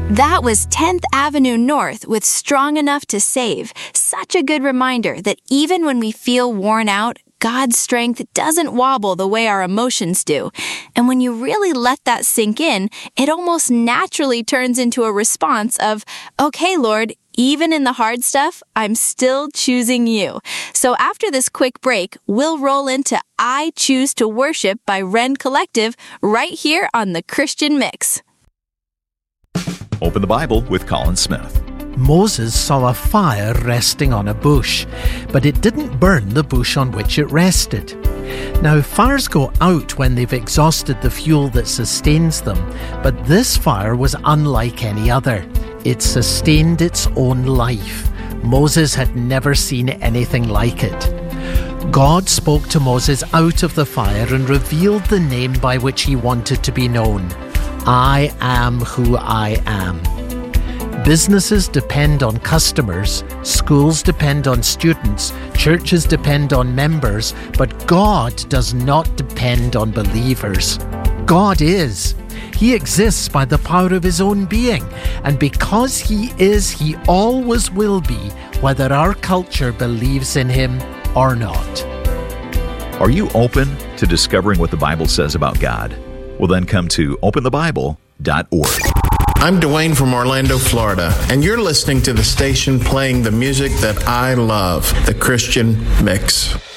That was 10th Avenue North with Strong Enough to Save. Such a good reminder that even when we feel worn out, God's strength doesn't wobble the way our emotions do. And when you really let that sink in, it almost naturally turns into a response of, okay, Lord, even in the hard stuff, I'm still choosing you. So after this quick break, we'll roll into I Choose to Worship by Ren Collective right here on The Christian Mix. Open the Bible with Colin Smith. Moses saw a fire resting on a bush, but it didn't burn the bush on which it rested. Now, fires go out when they've exhausted the fuel that sustains them, but this fire was unlike any other. It sustained its own life. Moses had never seen anything like it. God spoke to Moses out of the fire and revealed the name by which he wanted to be known. I am who I am. Businesses depend on customers, schools depend on students, churches depend on members, but God does not depend on believers. God is. He exists by the power of his own being, and because he is, he always will be, whether our culture believes in him or not. Are you open to discovering what the Bible says about God? Well, then come to openthebible.org. I'm Dwayne from Orlando, Florida, and you're listening to the station playing the music that I love, The Christian Mix.